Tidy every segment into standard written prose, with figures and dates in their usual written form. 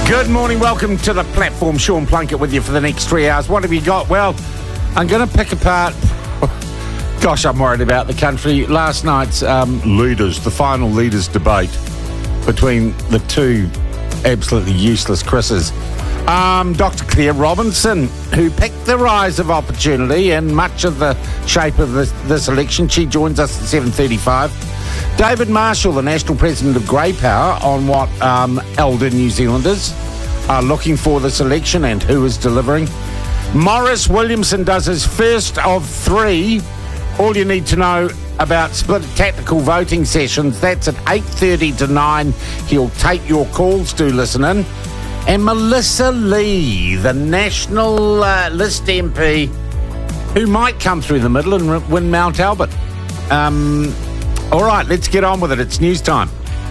Good morning, welcome to the platform. Sean Plunkett with you for the next 3 hours. What have you got? Well, I'm going to pick apart... Gosh, I'm worried about the country. Last night's the final leaders debate between the two absolutely useless Chris's. Dr. Claire Robinson, who picked the rise of opportunity and much of the shape of this election. She joins us at 7:35. David Marshall, the National President of Grey Power, on what elder New Zealanders are looking for this election and who is delivering. Maurice Williamson does his first of three all you need to know about split tactical voting sessions. That's at 8:30 to 9. He'll take your calls. Do listen in. And Melissa Lee, the National List MP, who might come through the middle and win Mount Albert. All right, let's get on with it. It's news time.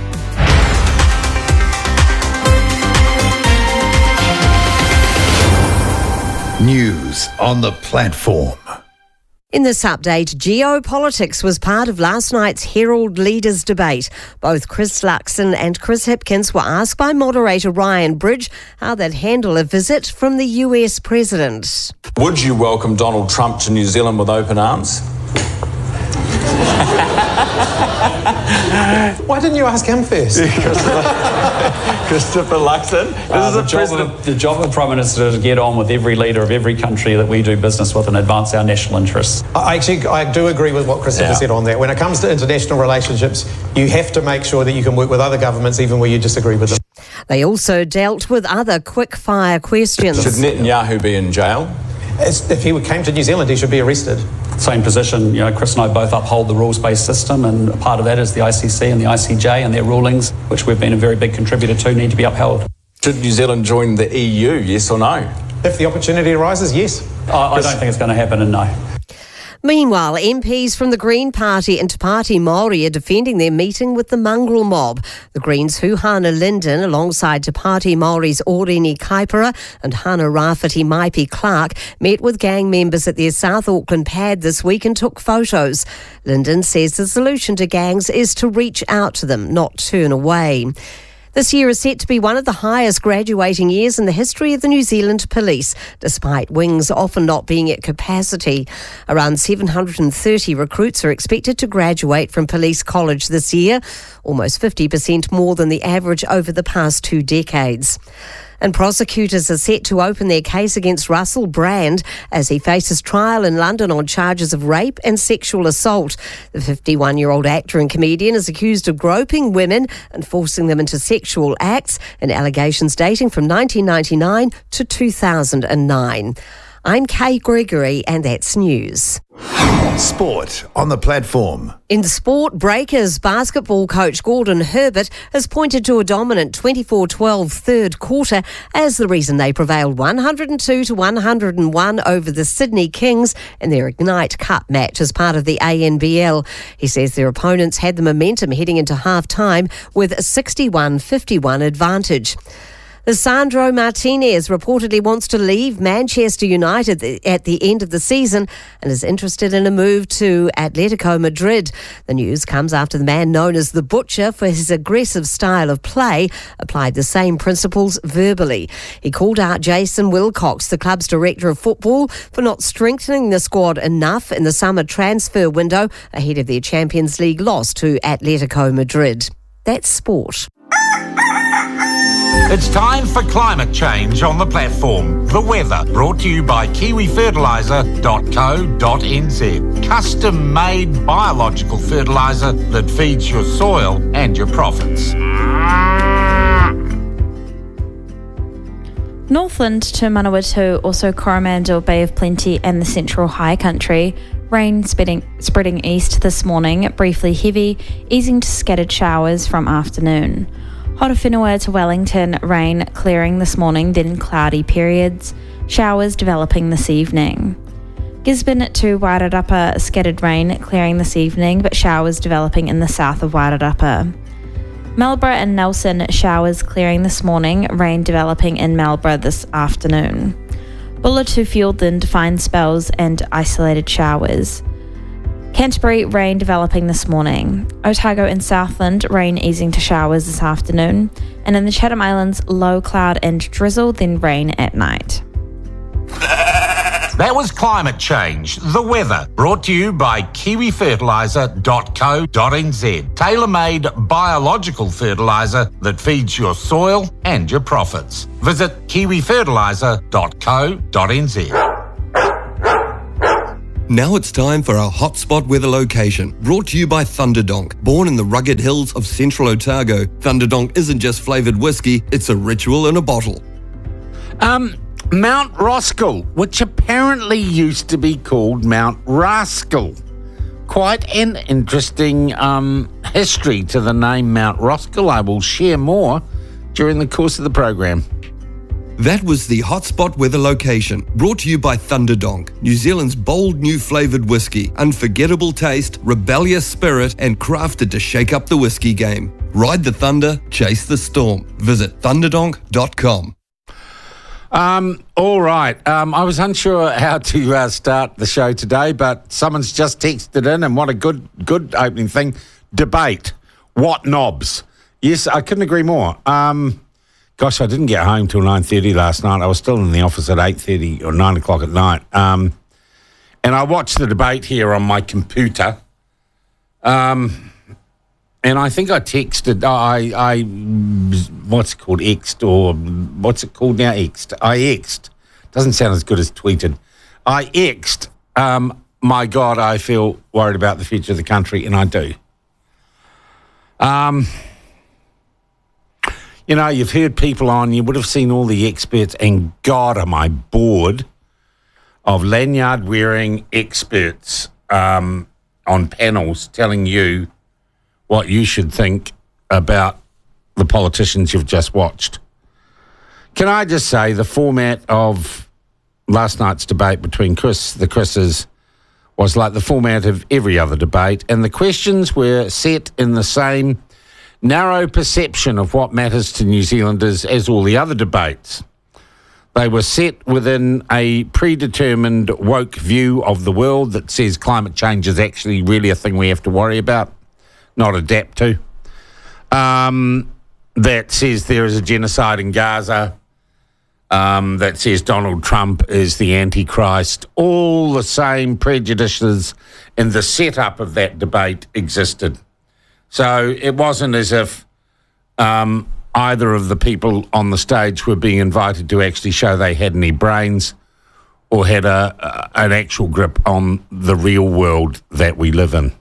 News on the platform. In this update, geopolitics was part of last night's Herald Leaders debate. Both Chris Luxon and Chris Hipkins were asked by moderator Ryan Bridge how they'd handle a visit from the US president. Would you welcome Donald Trump to New Zealand with open arms? Why didn't you ask him first? Christopher Luxon. The job of Prime Minister is to get on with every leader of every country that we do business with and advance our national interests. I do agree with what Christopher said on that. When it comes to international relationships, you have to make sure that you can work with other governments even where you disagree with them. They also dealt with other quick-fire questions. Should Netanyahu be in jail? If he came to New Zealand, he should be arrested. Same position. Chris and I both uphold the rules-based system, and a part of that is the ICC and the ICJ and their rulings, which we've been a very big contributor to, need to be upheld. Should New Zealand join the EU, yes or no? If the opportunity arises, yes. I don't think it's going to happen, and no. Meanwhile, MPs from the Green Party and Te Pāti Māori are defending their meeting with the mongrel mob. The Greens' Huhana Linden, alongside Te Pāti Māori's Orini Kaipara and Hana Rafiti Maipi Clark, met with gang members at their South Auckland pad this week and took photos. Linden says the solution to gangs is to reach out to them, not turn away. This year is set to be one of the highest graduating years in the history of the New Zealand Police, despite wings often not being at capacity. Around 730 recruits are expected to graduate from Police College this year, almost 50% more than the average over the past 2 decades. And prosecutors are set to open their case against Russell Brand as he faces trial in London on charges of rape and sexual assault. The 51-year-old actor and comedian is accused of groping women and forcing them into sexual acts, and allegations dating from 1999 to 2009. I'm Kay Gregory, and that's news. Sport on the platform. In sport, Breakers basketball coach Gordon Herbert has pointed to a dominant 24-12 third quarter as the reason they prevailed 102-101 over the Sydney Kings in their Ignite Cup match as part of the ANBL. He says their opponents had the momentum heading into half-time with a 61-51 advantage. Lisandro Martinez reportedly wants to leave Manchester United at the end of the season and is interested in a move to Atletico Madrid. The news comes after the man known as the Butcher for his aggressive style of play applied the same principles verbally. He called out Jason Wilcox, the club's director of football, for not strengthening the squad enough in the summer transfer window ahead of their Champions League loss to Atletico Madrid. That's sport. It's time for climate change on the platform. The weather, brought to you by kiwifertiliser.co.nz. Custom-made biological fertiliser that feeds your soil and your profits. Northland to Manawatu, also Coromandel, Bay of Plenty and the Central High Country. Rain spreading east this morning, briefly heavy, easing to scattered showers from afternoon. Horowhenua to Wellington, rain clearing this morning, then cloudy periods. Showers developing this evening. Gisborne to Wairarapa, scattered rain clearing this evening, but showers developing in the south of Wairarapa. Marlborough and Nelson, showers clearing this morning, rain developing in Marlborough this afternoon. Buller to Fiordland, fine spells and isolated showers. Canterbury, rain developing this morning. Otago and Southland, rain easing to showers this afternoon. And in the Chatham Islands, low cloud and drizzle, then rain at night. That was Climate Change, the weather, brought to you by kiwifertiliser.co.nz. Tailor-made biological fertiliser that feeds your soil and your profits. Visit kiwifertiliser.co.nz. Now it's time for our hotspot weather location, brought to you by Thunderdonk. Born in the rugged hills of central Otago, Thunderdonk isn't just flavoured whiskey, it's a ritual in a bottle. Mount Roskill, which apparently used to be called Mount Rascal. Quite an interesting history to the name Mount Roskill. I will share more during the course of the program. That was the hotspot weather location, brought to you by Thunderdonk, New Zealand's bold new flavoured whiskey, unforgettable taste, rebellious spirit, and crafted to shake up the whiskey game. Ride the thunder, chase the storm. Visit thunderdonk.com. All right. I was unsure how to start the show today, but someone's just texted in, and what a good opening thing. Debate. What knobs? Yes, I couldn't agree more. Gosh, I didn't get home till 9:30 last night. I was still in the office at 8:30 or 9 o'clock at night. And I watched the debate here on my computer. And I think I texted, I what's it called, X'd, or what's it called now, X'd? I X'd. Doesn't sound as good as tweeted. I X'd, my God, I feel worried about the future of the country, and I do. You know, you've heard people on, you would have seen all the experts, and God, am I bored of lanyard-wearing experts on panels telling you what you should think about the politicians you've just watched. Can I just say the format of last night's debate between the Chris's was like the format of every other debate, and the questions were set in the same narrow perception of what matters to New Zealanders as all the other debates. They were set within a predetermined woke view of the world that says climate change is actually really a thing we have to worry about, not adapt to. That says there is a genocide in Gaza. That says Donald Trump is the Antichrist. All the same prejudices in the setup of that debate existed. So it wasn't as if either of the people on the stage were being invited to actually show they had any brains or had an actual grip on the real world that we live in.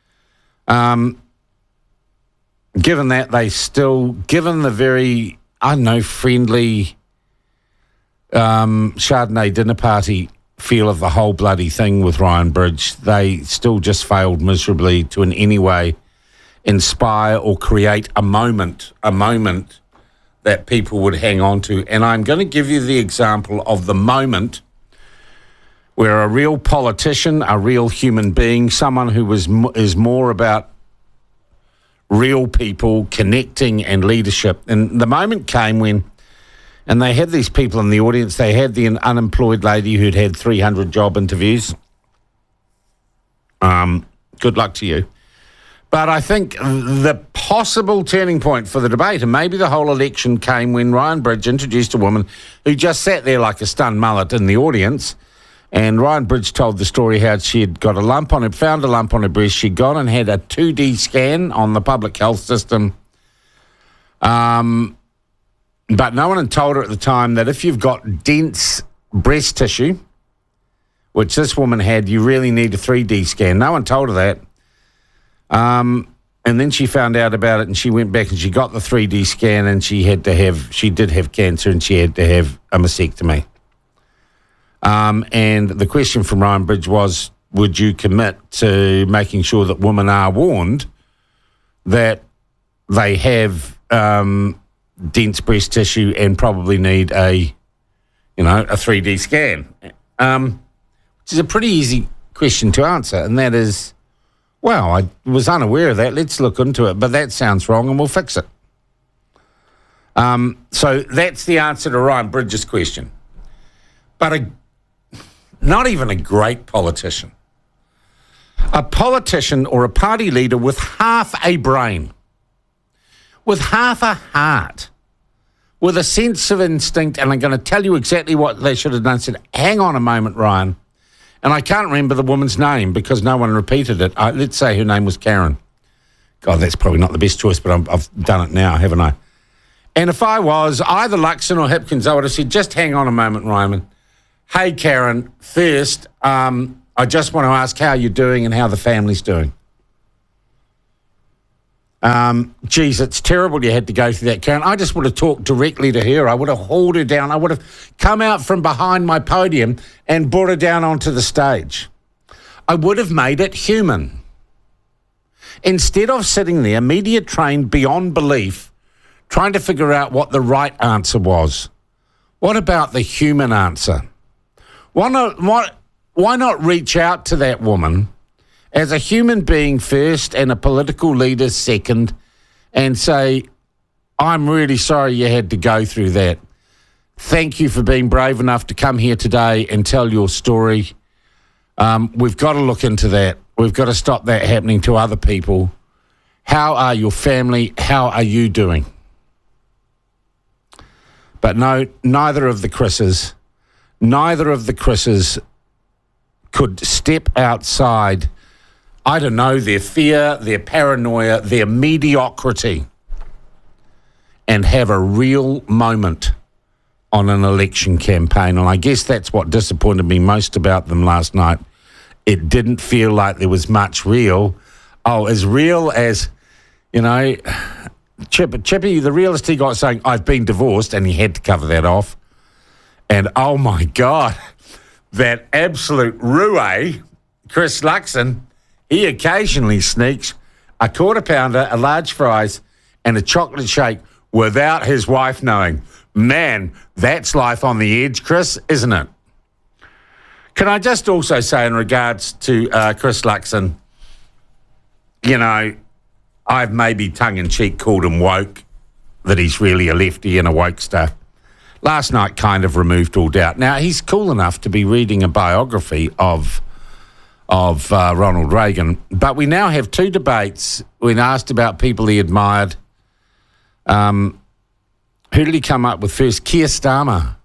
Given that given the very, friendly Chardonnay dinner party feel of the whole bloody thing with Ryan Bridge, they still just failed miserably to in any way inspire or create a moment that people would hang on to. And I'm going to give you the example of the moment where a real politician, a real human being, someone who is more about real people connecting and leadership. And the moment came when, and they had these people in the audience, they had the unemployed lady who'd had 300 job interviews. Good luck to you. But I think the possible turning point for the debate, and maybe the whole election, came when Ryan Bridge introduced a woman who just sat there like a stunned mullet in the audience. And Ryan Bridge told the story how she had got found a lump on her breast. She'd gone and had a 2D scan on the public health system. But no one had told her at the time that if you've got dense breast tissue, which this woman had, you really need a 3D scan. No one told her that. And then she found out about it, and she went back and she got the 3D scan, and she did have cancer, and she had to have a mastectomy. And the question from Ryan Bridge was, would you commit to making sure that women are warned that they have dense breast tissue and probably need a 3D scan? Which is a pretty easy question to answer, and that is, well, I was unaware of that. Let's look into it, but that sounds wrong, and we'll fix it. So that's the answer to Ryan Bridge's question. But not even a great politician. A politician or a party leader with half a brain, with half a heart, with a sense of instinct, and I'm going to tell you exactly what they should have done. Said, hang on a moment, Ryan. And I can't remember the woman's name because no one repeated it. Let's say her name was Karen. God, that's probably not the best choice, but I've done it now, haven't I? And if I was either Luxon or Hipkins, I would have said, just hang on a moment, Ryman. Hey, Karen, first, I just want to ask how you're doing and how the family's doing. Geez, it's terrible you had to go through that, Karen. I just would have talked directly to her. I would have hauled her down. I would have come out from behind my podium and brought her down onto the stage. I would have made it human. Instead of sitting there, media trained beyond belief, trying to figure out what the right answer was. What about the human answer? Why not reach out to that woman as a human being first and a political leader second and say, I'm really sorry you had to go through that. Thank you for being brave enough to come here today and tell your story. We've got to look into that. We've got to stop that happening to other people. How are your family? How are you doing? But no, neither of the Chris's could step outside, I don't know, their fear, their paranoia, their mediocrity, and have a real moment on an election campaign. And I guess that's what disappointed me most about them last night. It didn't feel like there was much real. Oh, as real as, you know, Chippy, the realist he got saying, I've been divorced, and he had to cover that off. And, oh, my God, that absolute roue, Chris Luxon, he occasionally sneaks a quarter pounder, a large fries, and a chocolate shake without his wife knowing. Man, that's life on the edge, Chris, isn't it? Can I just also say in regards to Chris Luxon, you know, I've maybe tongue-in-cheek called him woke, that he's really a lefty and a wokester. Last night kind of removed all doubt. Now, he's cool enough to be reading a biography of Ronald Reagan, but we now have two debates. When asked about people he admired, who did he come up with first? Keir Starmer,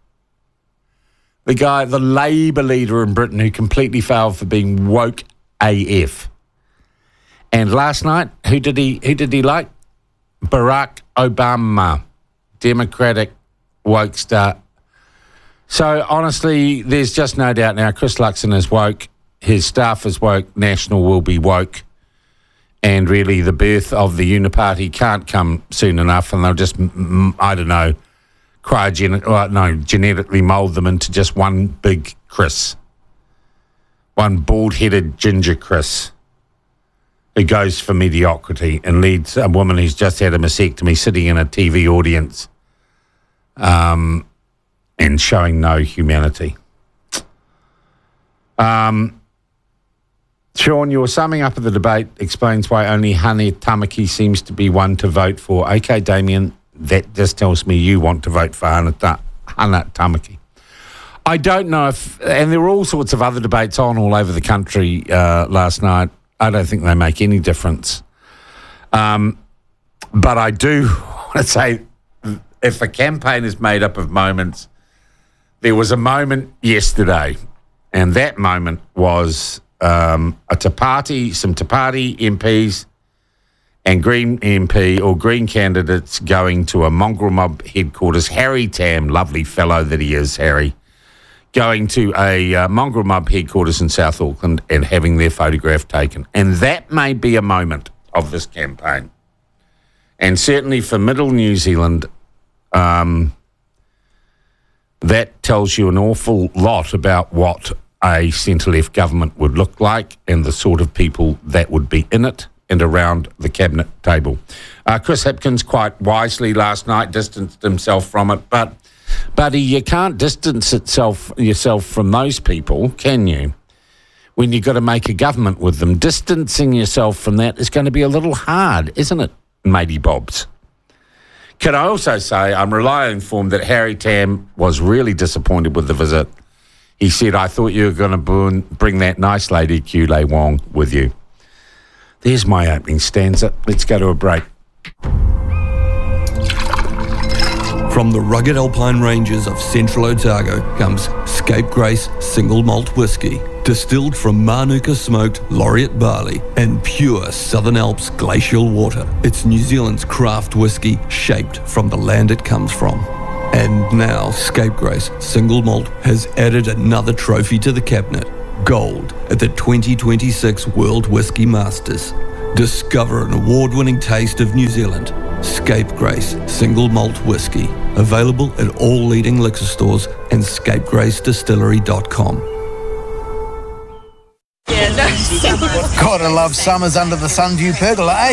the guy, the Labour leader in Britain who completely failed for being woke AF. And last night, who did he like? Barack Obama, Democratic wokester. So honestly, there's just no doubt now. Chris Luxon is woke. His staff is woke. National will be woke. And really, the birth of the Uniparty can't come soon enough, and they'll just, I don't know, genetically mould them into just one big Chris. One bald-headed ginger Chris who goes for mediocrity and leads a woman who's just had a mastectomy sitting in a TV audience and showing no humanity. Sean, your summing up of the debate explains why only Hane Tamaki seems to be one to vote for. Okay, Damien, that just tells me you want to vote for Hane Tamaki. I don't know if, and there were all sorts of other debates on all over the country last night. I don't think they make any difference. But I do want to say, if a campaign is made up of moments, there was a moment yesterday, and that moment was some Te Party MPs and Green MP or Green candidates going to a mongrel mob headquarters. Harry Tam, lovely fellow that he is, Harry, going to a mongrel mob headquarters in South Auckland and having their photograph taken. And that may be a moment of this campaign. And certainly for Middle New Zealand, that tells you an awful lot about what a centre-left government would look like and the sort of people that would be in it and around the cabinet table. Chris Hipkins quite wisely last night distanced himself from it, but you can't distance yourself from those people, can you? When you've got to make a government with them, distancing yourself from that is going to be a little hard, isn't it, matey Bobs? Can I also say I'm reliably informed that Harry Tam was really disappointed with the visit. He said, I thought you were going to bring that nice lady, Kulei Wong, with you. There's my opening stanza. Let's go to a break. From the rugged alpine ranges of central Otago comes Scapegrace Single Malt Whisky, distilled from Manuka smoked laureate barley and pure Southern Alps glacial water. It's New Zealand's craft whisky shaped from the land it comes from. And now Scapegrace Single Malt has added another trophy to the cabinet, gold at the 2026 World Whisky Masters. Discover an award-winning taste of New Zealand. Scapegrace Single Malt Whisky. Available at all leading liquor stores and scapegracedistillery.com. Gotta love summers under the Sunview pergola, eh?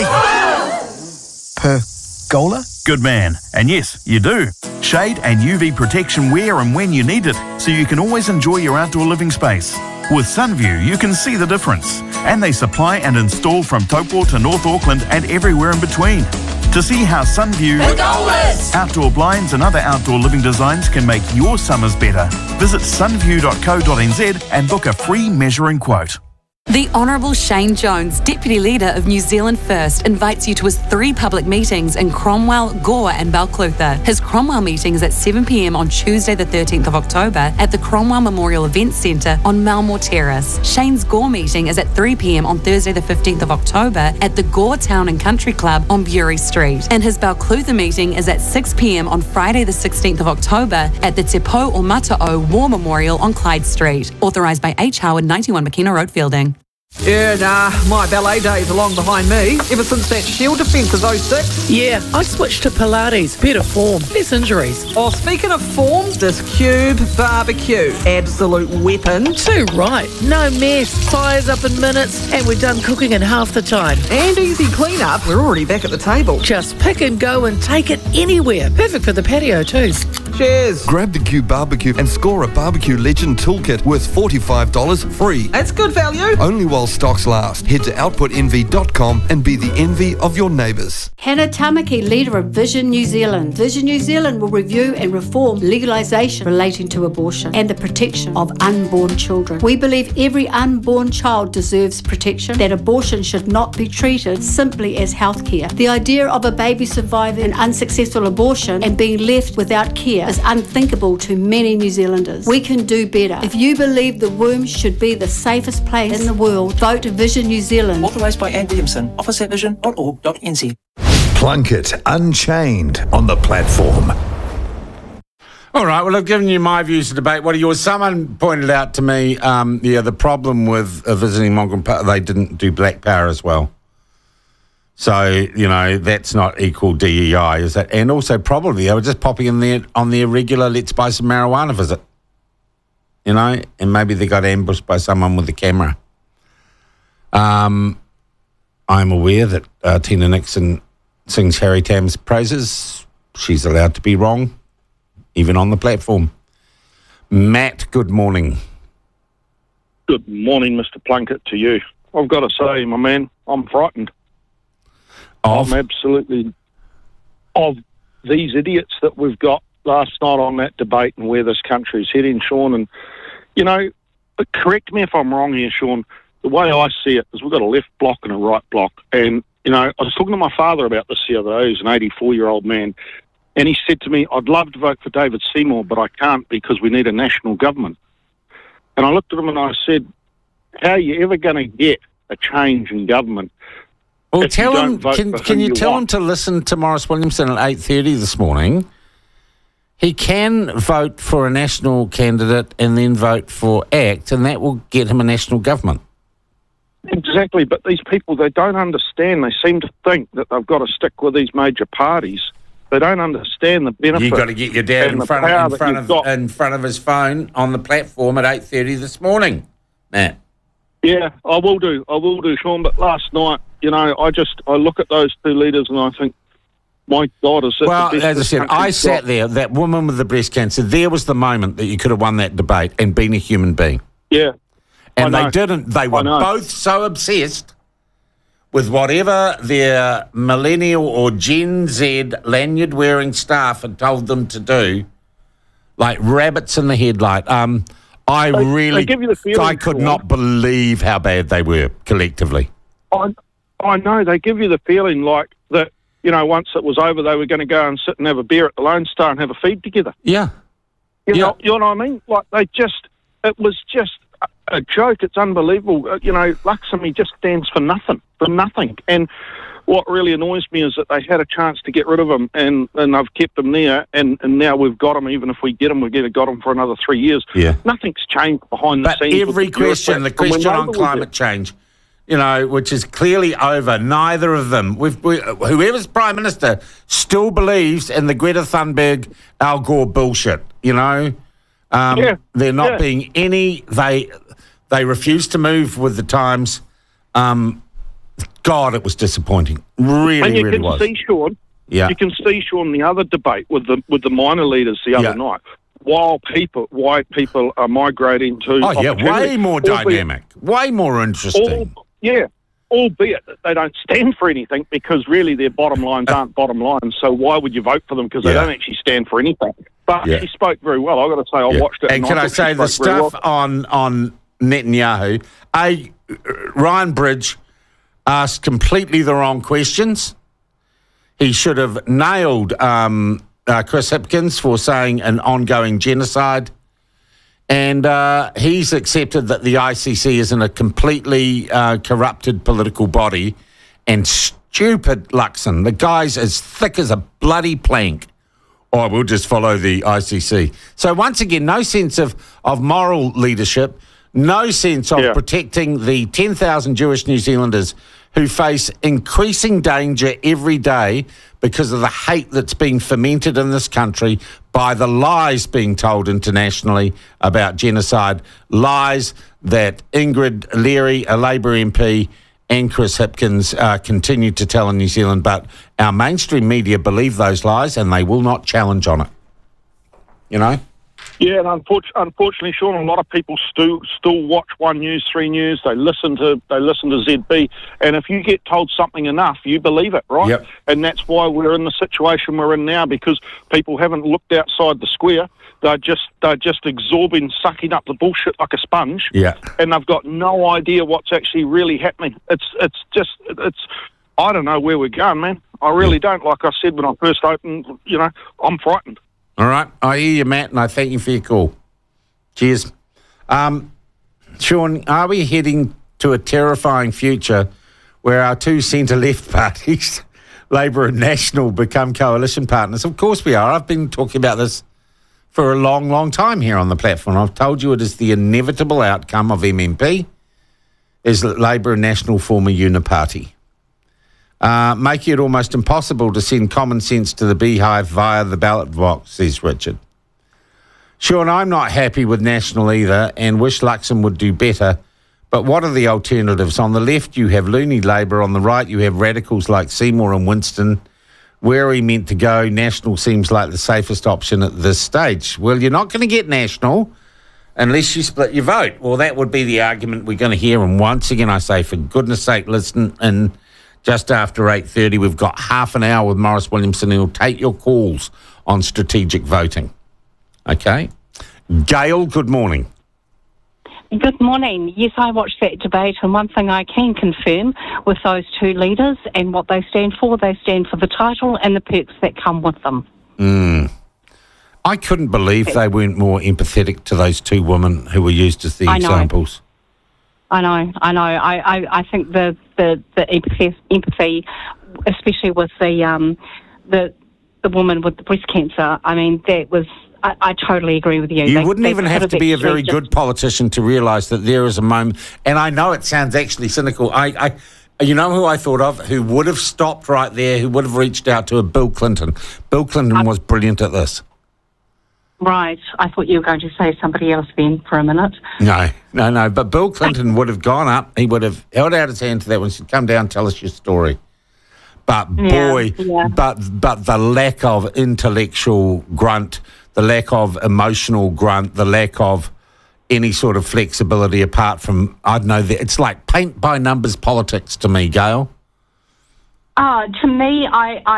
Pergola? Good man. And yes, you do. Shade and UV protection where and when you need it, so you can always enjoy your outdoor living space. With Sunview, you can see the difference. And they supply and install from Taupo to North Auckland and everywhere in between. To see how Sunview outdoor blinds and other outdoor living designs can make your summers better, visit sunview.co.nz and book a free measuring quote. The Honourable Shane Jones, Deputy Leader of New Zealand First, invites you to his 3 public meetings in Cromwell, Gore and Balclutha. His Cromwell meeting is at 7 p.m. on Tuesday the 13th of October at the Cromwell Memorial Events Centre on Malmore Terrace. Shane's Gore meeting is at 3 p.m. on Thursday the 15th of October at the Gore Town and Country Club on Bury Street. And his Balclutha meeting is at 6 p.m. on Friday the 16th of October at the Te Pou o Mata'o War Memorial on Clyde Street. Authorised by H. Howard, 91 McKenna Road, Fielding. Yeah, nah, my ballet days are long behind me. Ever since that Shield defence of 06. Yeah, I switched to Pilates. Better form, less injuries. Oh, speaking of form, this Cube barbecue. Absolute weapon. Too right. No mess. Fires up in minutes, and we're done cooking in half the time. And easy clean-up. We're already back at the table. Just pick and go and take it anywhere. Perfect for the patio too. Cheers. Grab the Cube barbecue and score a barbecue legend toolkit worth $45 free. That's good value. Only while stocks last. Head to outputenvy.com and be the envy of your neighbours. Hannah Tamaki, leader of Vision New Zealand. Vision New Zealand will review and reform legalisation relating to abortion and the protection of unborn children. We believe every unborn child deserves protection, that abortion should not be treated simply as healthcare. The idea of a baby surviving an unsuccessful abortion and being left without care is unthinkable to many New Zealanders. We can do better. If you believe the womb should be the safest place in the world, vote Vision New Zealand. Authorised by Anne Williamson. Office at vision.org.nz. Plunkett Unchained on the platform. All right, well, I've given you my views of debate. What are yours? Someone pointed out to me, the problem with visiting Mongrel Park, they didn't do Black Power as well. So, you know, that's not equal DEI, is that? And also probably they were just popping in there on their regular let's buy some marijuana visit. You know, and maybe they got ambushed by someone with a camera. I'm aware that Tina Nixon sings Harry Tam's praises. She's allowed to be wrong, even on the platform. Matt, good morning. Good morning, Mr. Plunkett, to you. I've got to say, my man, I'm frightened. I'm absolutely of these idiots that we've got last night on that debate and where this country's heading, Sean. And, you know, but correct me if I'm wrong here, Sean. The way I see it is we've got a left block and a right block. And, you know, I was talking to my father about this the other day. He's an 84-year-old man. And he said to me, I'd love to vote for David Seymour, but I can't because we need a national government. And I looked at him and I said, how are you ever going to get a change in government? Well, tell him, can you tell him to listen to Morris Williamson at 8:30 this morning? He can vote for a national candidate and then vote for ACT, and that will get him a national government. Exactly, but these people, they don't understand. They seem to think that they've got to stick with these major parties. They don't understand the benefit. You've got to get your dad in front of his phone on the platform at 8:30 this morning, Matt. Yeah, I will do, Sean. But last night, you know, I look at those two leaders and I think, my God, is it well, the best as I said, I sat there, that woman with the breast cancer, there was the moment that you could have won that debate and been a human being. Yeah. And they didn't. They were both so obsessed with whatever their millennial or Gen Z lanyard-wearing staff had told them to do, like rabbits in the headlight. I could not believe how bad they were collectively. I know, they give you the feeling like that, you know, once it was over, they were going to go and sit and have a beer at the Lone Star and have a feed together. Yeah. You know what I mean? Like, it was just a joke. It's unbelievable. You know, Lakshmi just stands for nothing. And what really annoys me is that they had a chance to get rid of him, and I've kept him there, and now we've got him. Even if we get him, we're going to got him for another 3 years. Yeah. Nothing's changed behind the scenes. But every question, the question on climate change, you know, which is clearly over, neither of them, whoever's Prime Minister still believes in the Greta Thunberg, Al Gore bullshit, you know. They're not being any, they refuse to move with the times. God, it was disappointing. Really, and you really can was. see, Sean, Yeah. you can see, Sean, the other debate with the minor leaders the other night, why people are migrating to way more dynamic, way more interesting. Albeit that they don't stand for anything, because really their bottom lines aren't bottom lines, so why would you vote for them? Because they don't actually stand for anything. But she spoke very well. I've got to say, I watched it. And can I say the stuff on Netanyahu, Ryan Bridge asked completely the wrong questions. He should have nailed Chris Hipkins for saying an ongoing genocide. And he's accepted that the ICC isn't a completely corrupted political body. And stupid Luxon, the guy's as thick as a bloody plank. Oh, we'll just follow the ICC. So once again, no sense of moral leadership, no sense of protecting the 10,000 Jewish New Zealanders who face increasing danger every day because of the hate that's being fermented in this country by the lies being told internationally about genocide, lies that Ingrid Leary, a Labour MP, and Chris Hipkins continue to tell in New Zealand, but our mainstream media believe those lies and they will not challenge on it. You know? Yeah, and unfortunately, Sean, a lot of people still watch One News, 3 News. They listen to ZB, and if you get told something enough, you believe it, right? Yep. And that's why we're in the situation we're in now, because people haven't looked outside the square. They're just absorbing, sucking up the bullshit like a sponge. Yeah. And they've got no idea what's actually really happening. It's I don't know where we're going, man. I really don't. Like I said when I first opened, you know, I'm frightened. All right. I hear you, Matt, and I thank you for your call. Cheers. Sean, are we heading to a terrifying future where our two centre-left parties, Labour and National, become coalition partners? Of course we are. I've been talking about this for a long, long time here on the platform. I've told you it is the inevitable outcome of MMP is that Labour and National form a uniparty. Making it almost impossible to send common sense to the beehive via the ballot box, says Richard. Sean, I'm not happy with National either and wish Luxon would do better, but what are the alternatives? On the left, you have loony Labour. On the right, you have radicals like Seymour and Winston. Where are we meant to go? National seems like the safest option at this stage. Well, you're not going to get National unless you split your vote. Well, that would be the argument we're going to hear. And once again, I say, for goodness sake, listen. And just after 8:30, we've got half an hour with Morris Williamson, who'll take your calls on strategic voting. Okay? Gail, good morning. Good morning. Yes, I watched that debate, and one thing I can confirm with those two leaders and what they stand for the title and the perks that come with them. I couldn't believe they weren't more empathetic to those two women who were used as the examples. I know. I think the empathy, especially with the woman with the breast cancer. I mean, that was. I totally agree with you. You wouldn't even have to be a very good politician to realise that there is a moment, and I know it sounds actually cynical. You know who I thought of, who would have stopped right there, who would have reached out to Bill Clinton. Bill Clinton was brilliant at this. Right. I thought you were going to say somebody else then for a minute. No. But Bill Clinton would have gone up. He would have held out his hand to that one. She'd come down, tell us your story. But but the lack of intellectual grunt, the lack of emotional grunt, the lack of any sort of flexibility apart from, I don't know, it's like paint by numbers politics to me, Gail. To me,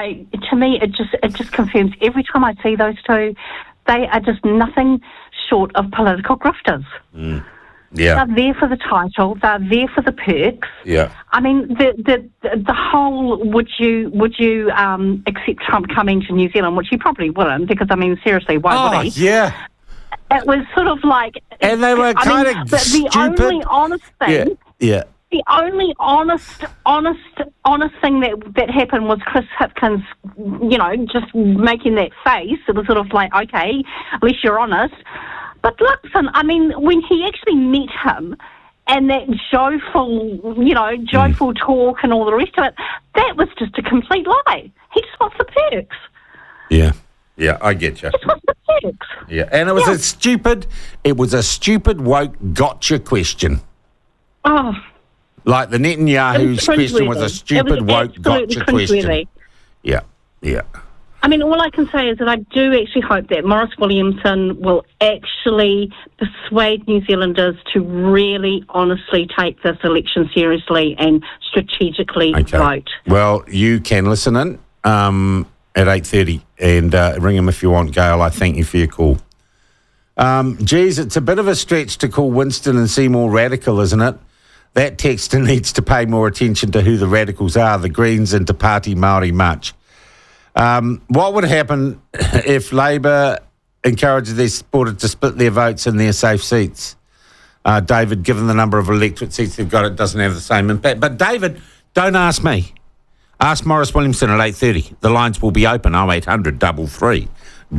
it just confirms every time I see those two, they are just nothing short of political grifters. Yeah. They're there for the title. They're there for the perks. Yeah. I mean, the whole would you accept Trump coming to New Zealand, which he probably wouldn't, because I mean, seriously, why would he? Yeah. It was sort of like, and they were kind of stupid. The only honest thing. Yeah. The only honest thing that happened was Chris Hipkins, just making that face. It was sort of like, okay, at least you're honest. But listen, I mean, when he actually met him and that joyful talk and all the rest of it, that was just a complete lie. He just wants the perks. Yeah. Yeah, I get you. Just wants the perks. Yeah, and it was a stupid woke gotcha question. Oh. Like the Netanyahu's question was a stupid woke gotcha question. Yeah. I mean, all I can say is that I do actually hope that Morris Williamson will actually persuade New Zealanders to really honestly take this election seriously and strategically vote. Well, you can listen in at 8:30 and ring him if you want, Gail. I thank you for your call. Geez, it's a bit of a stretch to call Winston and Seymour radical, isn't it? That texter needs to pay more attention to who the radicals are, the Greens and Te Pāti Māori March. What would happen if Labour encouraged their supporters to split their votes in their safe seats? David, given the number of electorate seats they've got, it doesn't have the same impact. But David, don't ask me. Ask Morris Williamson at 8:30. The lines will be open, 0800 332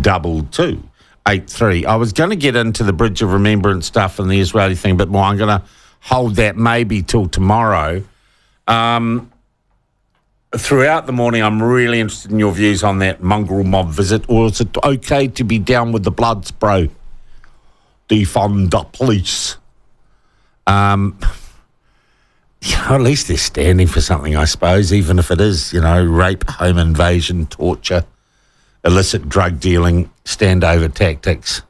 223. I was going to get into the Bridge of Remembrance stuff and the Israeli thing a bit more. I'm going to hold that maybe till tomorrow. Throughout the morning, I'm really interested in your views on that mongrel mob visit. Or is it okay to be down with the Bloods, bro? Defund the police. At least they're standing for something, I suppose, even if it is, rape, home invasion, torture, illicit drug dealing, standover tactics,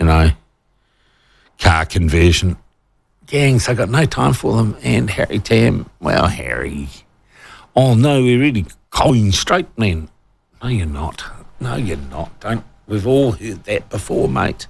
car conversion. Gangs, I got no time for them. And Harry Tam, well, Harry. Oh, no, we're really going straight, man. No, you're not. No, you're not. We've all heard that before, mate.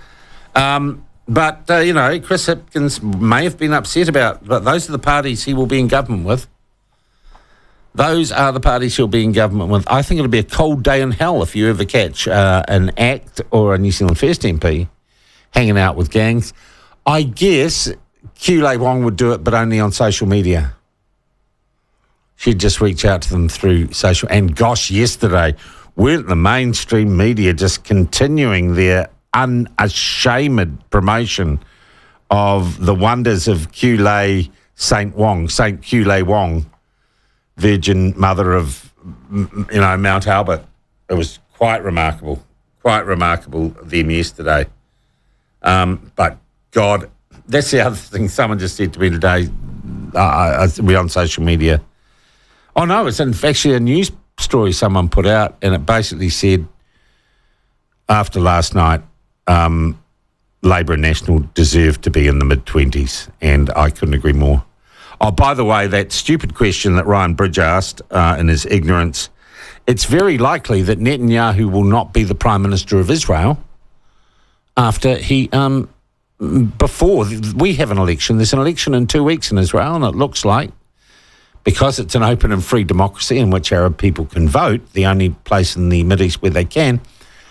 But Chris Hipkins may have been upset about, but those are the parties he will be in government with. Those are the parties he'll be in government with. I think it'll be a cold day in hell if you ever catch an ACT or a New Zealand First MP hanging out with gangs. I guess Kulei Wong would do it, but only on social media. She'd just reach out to them through social. And gosh, yesterday, weren't the mainstream media just continuing their unashamed promotion of the wonders of Saint Kulei Wong, Virgin Mother of, Mount Albert. It was quite remarkable then yesterday. But God, that's the other thing someone just said to me today. We're on social media. Oh no, it's actually a news story someone put out, and it basically said after last night, Labour and National deserve to be in the mid-20s, and I couldn't agree more. Oh, by the way, that stupid question that Ryan Bridge asked in his ignorance, it's very likely that Netanyahu will not be the Prime Minister of Israel after he, before we have an election. There's an election in 2 weeks in Israel, and it looks like, because it's an open and free democracy in which Arab people can vote, the only place in the Middle East where they can,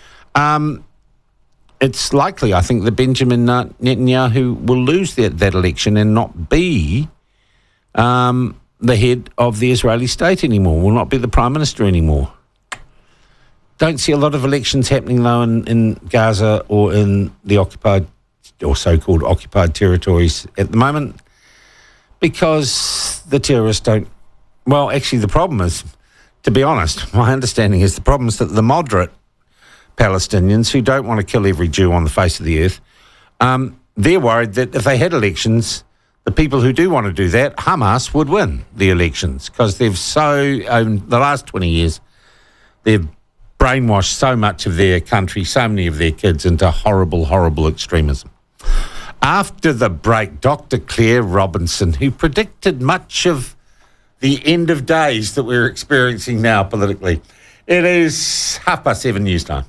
it's likely, I think, that Benjamin Netanyahu will lose that election and not be the head of the Israeli state anymore, will not be the Prime Minister anymore. Don't see a lot of elections happening, though, in Gaza or in the occupied or so-called occupied territories at the moment, because the terrorists don't... Well, actually, the problem is, to be honest, my understanding is the problem is that the moderate Palestinians who don't want to kill every Jew on the face of the earth, they're worried that if they had elections, the people who do want to do that, Hamas, would win the elections, because they've the last 20 years, they've brainwashed so much of their country, so many of their kids into horrible, horrible extremism. After the break, Dr. Claire Robinson, who predicted much of the end of days that we're experiencing now politically. It is 7:30 news time.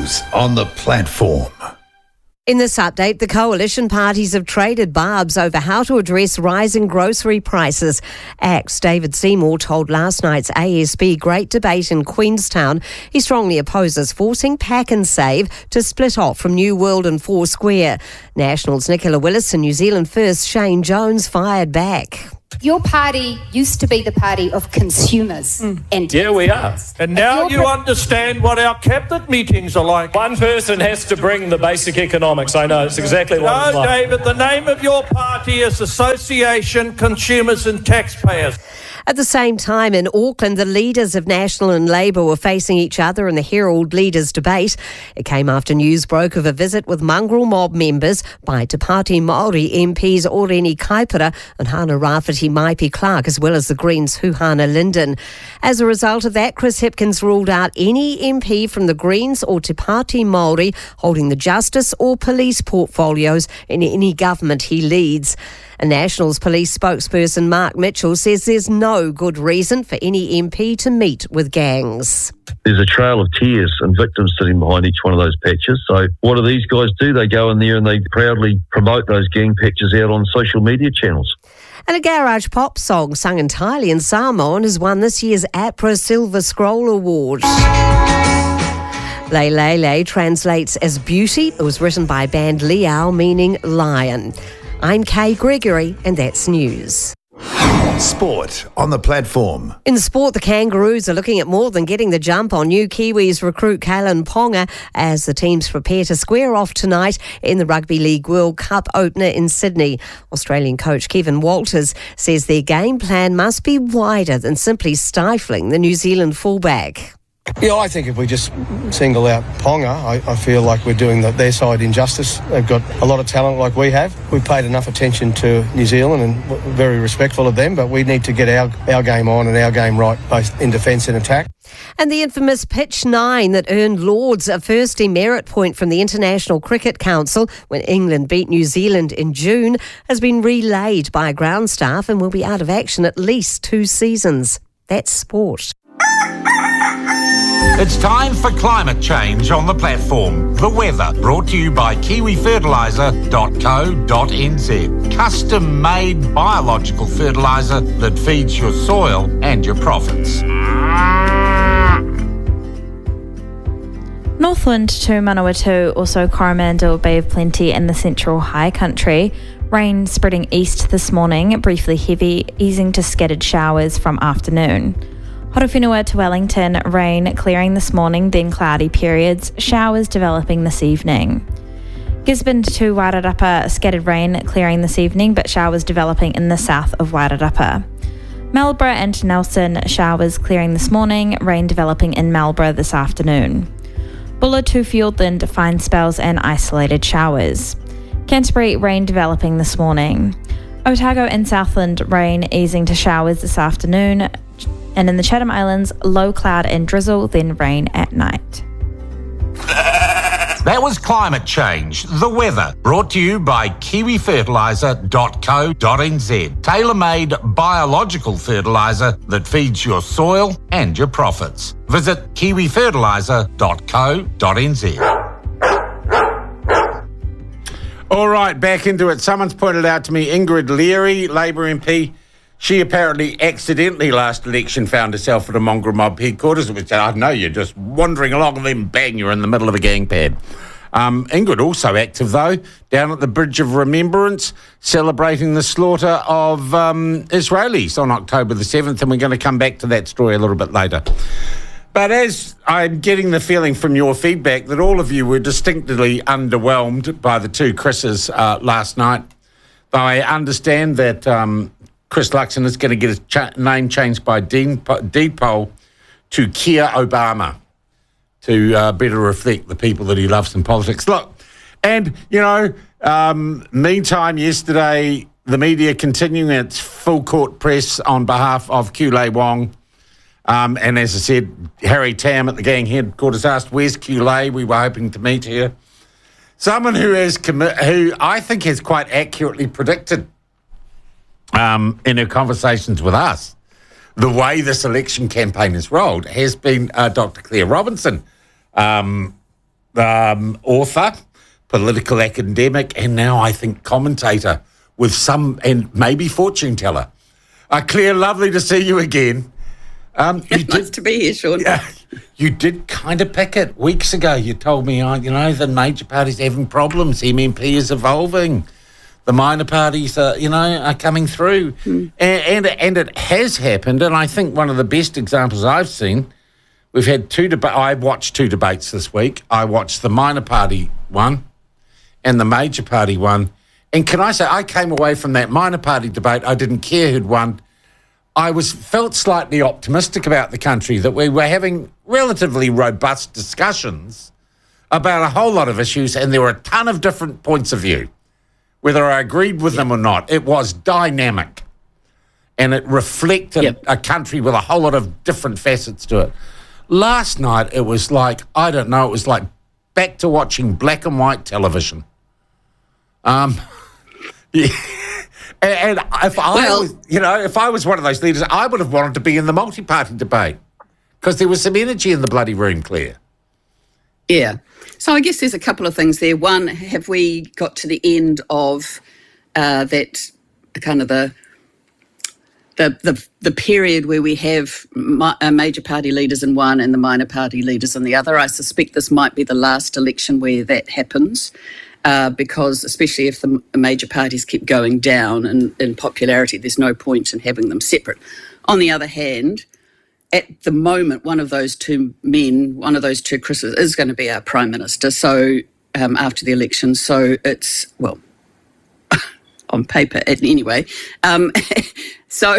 News on the platform. In this update, the coalition parties have traded barbs over how to address rising grocery prices. ACT's David Seymour told last night's ASB Great Debate in Queenstown he strongly opposes forcing Pack and Save to split off from New World and Foursquare. Nationals Nicola Willis and New Zealand First Shane Jones fired back. Your party used to be the party of consumers. And yeah, we are. And now you understand what our cabinet meetings are like. One person has to bring the basic economics. I know, it's exactly what it's like. No, David, the name of your party is Association Consumers and Taxpayers. At the same time, in Auckland, the leaders of National and Labour were facing each other in the Herald Leaders debate. It came after news broke of a visit with mongrel mob members by Te Pāti Māori MPs Oreni Kaipara and Hana Rafiti Maipi Clark, as well as the Greens' Huhana Linden. As a result of that, Chris Hipkins ruled out any MP from the Greens or Te Pāti Māori holding the justice or police portfolios in any government he leads. A Nationals police spokesperson, Mark Mitchell, says there's no good reason for any MP to meet with gangs. There's a trail of tears and victims sitting behind each one of those pictures. So what do these guys do? They go in there and they proudly promote those gang pictures out on social media channels. And a garage pop song sung entirely in Samoan has won this year's APRA Silver Scroll Award. Lei Lei translates as beauty. It was written by band Liao, meaning lion. I'm Kay Gregory, and that's news. Sport on the platform. In sport, the Kangaroos are looking at more than getting the jump on new Kiwis recruit Kalen Ponga as the teams prepare to square off tonight in the Rugby League World Cup opener in Sydney. Australian coach Kevin Walters says their game plan must be wider than simply stifling the New Zealand fullback. Yeah, I think if we just single out Ponga, I feel like we're doing their side injustice. They've got a lot of talent like we have. We've paid enough attention to New Zealand and very respectful of them, but we need to get our game on and our game right, both in defence and attack. And the infamous pitch 9 that earned Lords a first demerit point from the International Cricket Council when England beat New Zealand in June has been relayed by ground staff and will be out of action at least 2 seasons. That's sport. It's time for climate change on the platform. The weather, brought to you by kiwifertiliser.co.nz. Custom-made biological fertiliser that feeds your soil and your profits. Northland to Manawatu, also Coromandel, Bay of Plenty and the Central High Country. Rain spreading east this morning, briefly heavy, easing to scattered showers from afternoon. Horowhenua to Wellington, rain clearing this morning, then cloudy periods, showers developing this evening. Gisborne to Wairarapa, scattered rain clearing this evening, but showers developing in the south of Wairarapa. Marlborough and Nelson, showers clearing this morning, rain developing in Marlborough this afternoon. Buller to Fiordland, fine spells and isolated showers. Canterbury, rain developing this morning. Otago and Southland, rain easing to showers this afternoon. And in the Chatham Islands, low cloud and drizzle, then rain at night. That was climate change, the weather, brought to you by kiwifertiliser.co.nz. Tailor-made biological fertiliser that feeds your soil and your profits. Visit kiwifertiliser.co.nz. All right, back into it. Someone's pointed out to me, Ingrid Leary, Labour MP, she apparently accidentally last election found herself at a mongrel mob headquarters, which I know you're just wandering along and then bang, you're in the middle of a gang pad. Ingrid also active, though, down at the Bridge of Remembrance, celebrating the slaughter of Israelis on October the 7th, and we're going to come back to that story a little bit later. But as I'm getting the feeling from your feedback that all of you were distinctly underwhelmed by the two Chris's last night, though I understand that Chris Luxon is going to get his name changed by deed poll to Keir Obama to better reflect the people that he loves in politics. Look, and, you know, meantime, yesterday, the media continuing its full court press on behalf of Kulei Wong. And as I said, Harry Tam at the gang headquarters asked, where's Kulei? We were hoping to meet her. Someone who I think has quite accurately predicted in her conversations with us the way this election campaign has rolled has been Dr. Claire Robinson. author, political academic, and now I think commentator with some, and maybe fortune teller. Claire, lovely to see you again. Nice to be here, Sean. You did kind of pick it weeks ago. You told me, the major parties are having problems. MMP is evolving. The minor parties are coming through. And it has happened. And I think one of the best examples I've seen, we've had I watched 2 debates this week. I watched the minor party one and the major party one. And can I say, I came away from that minor party debate, I didn't care who'd won. I felt slightly optimistic about the country, that we were having relatively robust discussions about a whole lot of issues, and there were a ton of different points of view. Whether I agreed with them or not, it was dynamic, and it reflected a country with a whole lot of different facets to it. Last night, it was like, I don't know, it was like back to watching black and white television. Yeah. And if I was one of those leaders, I would have wanted to be in the multi-party debate because there was some energy in the bloody room, Claire. Yeah. So I guess there's a couple of things there. One, have we got to the end of that kind of the period where we have major party leaders in one and the minor party leaders in the other? I suspect this might be the last election where that happens. Because especially if the major parties keep going down in popularity, there's no point in having them separate. On the other hand, at the moment, one of those two Chris's, is going to be our Prime Minister, so after the election. So it's, well, on paper anyway. So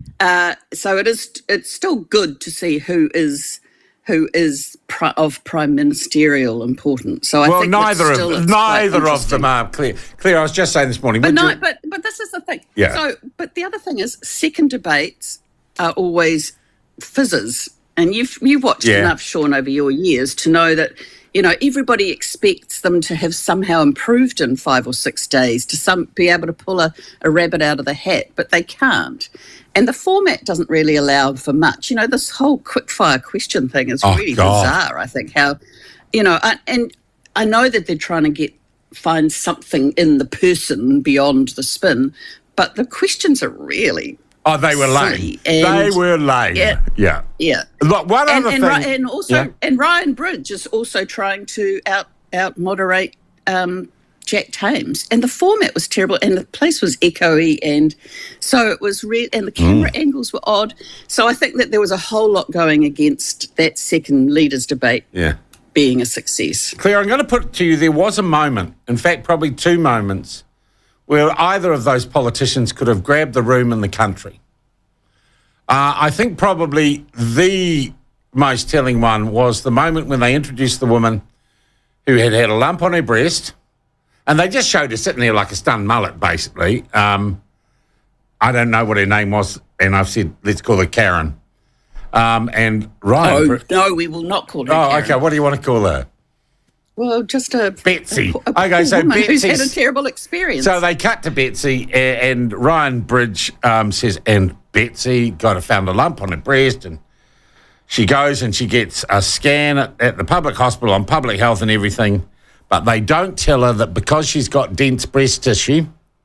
it's still good to see who is of prime ministerial importance. So I think neither of them are clear. Claire, I was just saying this morning. But this is the thing. Yeah. So, but the other thing is, second debates are always fizzes, and you've watched enough, Sean, over your years to know that everybody expects them to have somehow improved in 5 or 6 days, to be able to pull a rabbit out of the hat, but they can't. And the format doesn't really allow for much. This whole quick-fire question thing is really bizarre, I think, how, and I know that they're trying to find something in the person beyond the spin, but the questions are really they were lame. They were lame. Yeah. Look, one other thing. And Ryan Bridge is also trying to out-moderate Jack Thames, and the format was terrible, and the place was echoey, and so it was and the camera angles were odd. So I think that there was a whole lot going against that second leaders' debate being a success. Claire, I'm going to put it to you, there was a moment, in fact probably 2 moments, where either of those politicians could have grabbed the room in the country. I think probably the most telling one was the moment when they introduced the woman who had a lump on her breast. And they just showed her sitting there like a stunned mullet, basically. I don't know what her name was, and I've said, let's call her Karen. And Ryan... No, we will not call her Karen. Oh, okay. What do you want to call her? Well, just Betsy. Okay, so woman who's had a terrible experience. So they cut to Betsy, and Ryan Bridge says, and Betsy found a lump on her breast, and she goes and she gets a scan at the public hospital on public health and everything. But they don't tell her that because she's got dense breast tissue,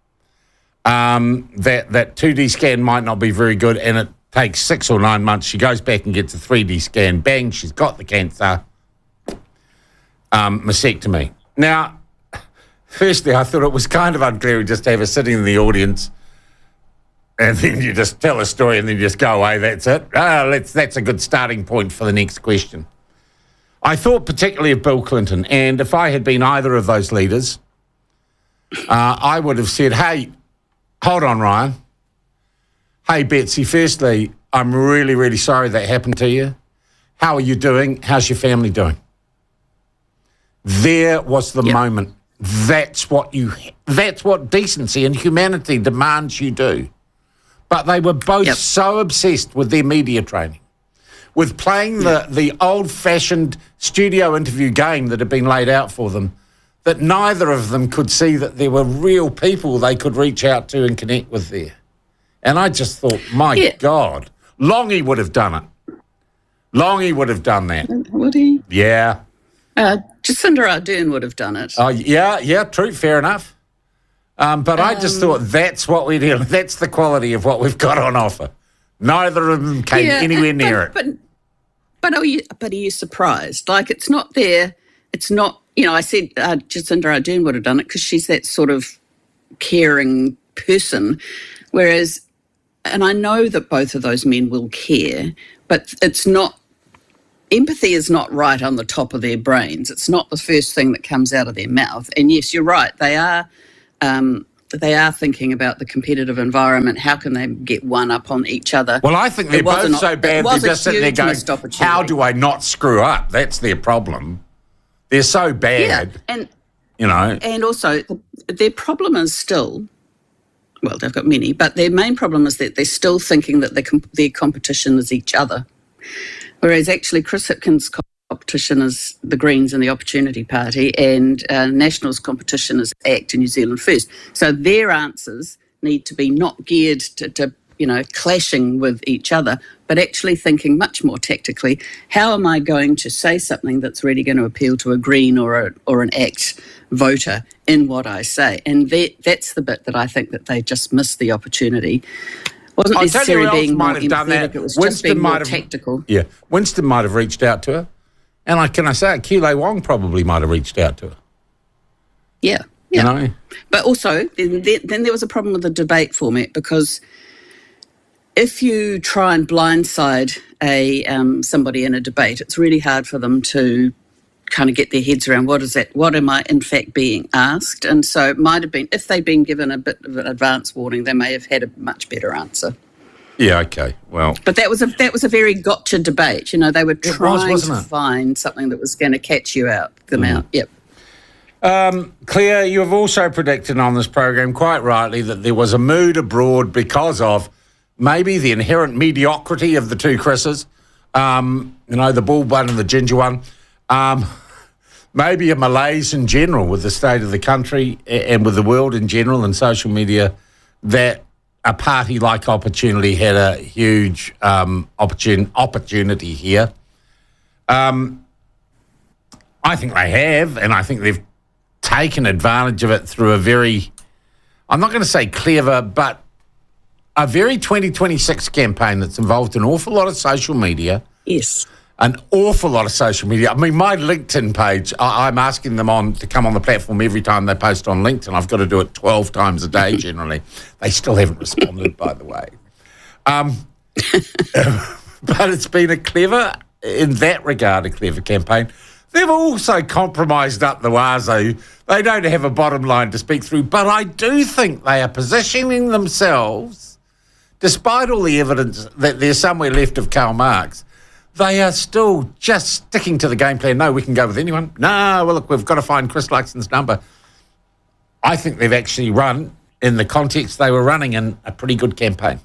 that 2D scan might not be very good, and it takes 6 or 9 months. She goes back and gets a 3D scan. Bang, she's got the cancer. Mastectomy. Now, firstly, I thought it was kind of unclear just to have her sitting in the audience, and then you just tell a story and then you just go away. That's it. That's a good starting point for the next question. I thought particularly of Bill Clinton, and if I had been either of those leaders, I would have said, hey, hold on, Ryan. Hey, Betsy, firstly, I'm really, really sorry that happened to you. How are you doing? How's your family doing? There was the moment. That's what decency and humanity demands you do. But they were both so obsessed with their media training, with playing the old-fashioned studio interview game that had been laid out for them, that neither of them could see that there were real people they could reach out to and connect with there. And I just thought, my God, Longy would have done it. Longy would have done that. Would he? Yeah. Jacinda Ardern would have done it. Oh, yeah, true, fair enough. But I just thought that's what we're doing. That's the quality of what we've got on offer. Neither of them came anywhere near it. But are you surprised? Like, it's not there. It's not, I said Jacinda Ardern would have done it because she's that sort of caring person. Whereas, and I know that both of those men will care, but it's not, empathy is not right on the top of their brains. It's not the first thing that comes out of their mouth. And yes, you're right. They are thinking about the competitive environment. How can they get one up on each other? Well, I think they're both so bad. They're just sitting there going, how do I not screw up? That's their problem. They're so bad. Yeah, and also their problem is still, well, they've got many, but their main problem is that they're still thinking that their competition is each other. Whereas actually Chris Hipkins' competition is the Greens and the Opportunity Party, and National's competition is ACT and New Zealand First. So their answers need to be not geared to clashing with each other, but actually thinking much more tactically, how am I going to say something that's really going to appeal to a Green or an ACT voter in what I say? And that's the bit that I think that they just missed the opportunity. Wasn't necessarily being more empathetic, it was just being more tactical. Yeah, Winston might have reached out to her. And can I say it, Keeley Wong probably might have reached out to her. Yeah. But also, then there was a problem with the debate format, because if you try and blindside somebody in a debate, it's really hard for them to kind of get their heads around what am I in fact being asked. And so it might have been, if they'd been given a bit of an advance warning, they may have had a much better answer. Yeah, okay, well. But that was a very gotcha debate. They were trying to find something that was going to catch you out. Yep. Claire, you have also predicted on this program quite rightly that there was a mood abroad because of maybe the inherent mediocrity of the two Chris's, the bald one and the ginger one, maybe a malaise in general with the state of the country and with the world in general and social media, that a party like Opportunity had a huge opportunity here. I think they have, and I think they've taken advantage of it through a very, I'm not going to say clever, but a very 2026 campaign that's involved an awful lot of social media. Yes. An awful lot of social media. I mean, my LinkedIn page, I'm asking them to come on the platform every time they post on LinkedIn. I've got to do it 12 times a day generally. They still haven't responded, by the way. But it's been in that regard, a clever campaign. They've also compromised up the wazoo. They don't have a bottom line to speak through, but I do think they are positioning themselves, despite all the evidence that they're somewhere left of Karl Marx, they are still just sticking to the game plan. No, we can go with anyone. No, well, look, we've got to find Chris Luxon's number. I think they've actually run, in the context they were running in, a pretty good campaign.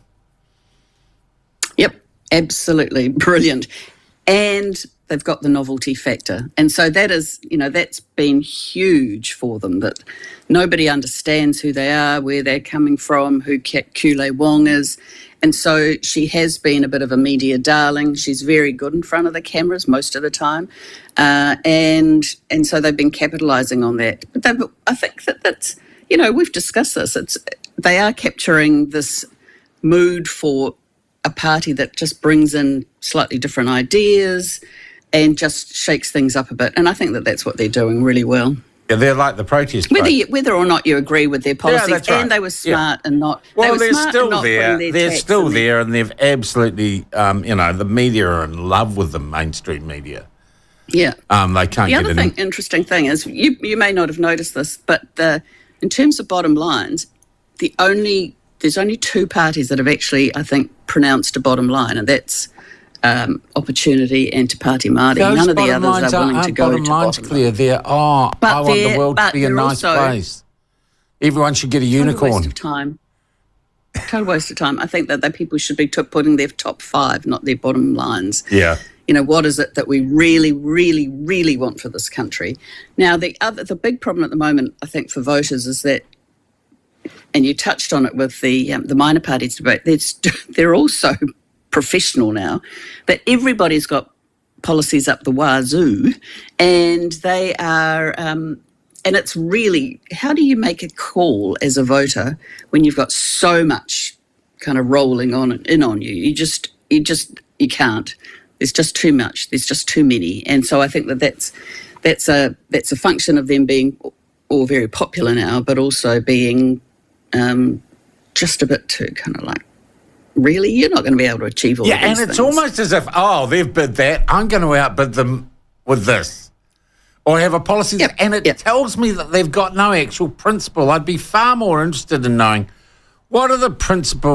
Yep, absolutely brilliant. And they've got the novelty factor. And so that is, that's been huge for them, that nobody understands who they are, where they're coming from, who Keeley Wong is. And so she has been a bit of a media darling. She's very good in front of the cameras most of the time. And so they've been capitalising on that. But I think that's, we've discussed this. They are capturing this mood for a party that just brings in slightly different ideas and just shakes things up a bit. And I think that's what they're doing really well. Yeah, they're like the protest. Whether or not you agree with their policies, that's right. And they were smart and not. Well, they're still there. They're still there, and they've absolutely, the media are in love with the mainstream media. Yeah. They can't. The other interesting thing is you may not have noticed this, but in terms of bottom lines, there's only two parties that have actually, I think, pronounced a bottom line, and that's Opportunity and Te Pāti Māori. None of the others are willing to go to bottom clear. I want the world to be a nice place. Everyone should get a unicorn. Total waste of time. Total waste of time. I think that people should be putting their top five, not their bottom lines. Yeah. What is it that we really, really, really want for this country? Now, the big problem at the moment, I think, for voters is that, and you touched on it with the minor parties debate, they're also professional now, that everybody's got policies up the wazoo, and they are, and it's really, how do you make a call as a voter when you've got so much kind of rolling in on you? You can't. There's just too much. There's just too many, and so I think that's a function of them being all very popular now, but also being just a bit too kind of like, really, you're not going to be able to achieve all of these things. Yeah, and it's almost as if, they've bid that, I'm going to outbid them with this. Or have a policy, and it tells me that they've got no actual principle. I'd be far more interested in knowing what are the principles